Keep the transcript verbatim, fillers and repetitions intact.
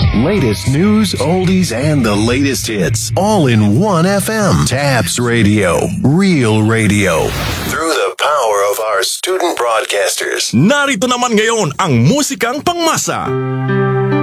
Latest news, oldies, and the latest hits. All in one F M. Tabs Radio. Real radio. Through the power of our student broadcasters. Narito naman ngayon ang musikang pangmasa.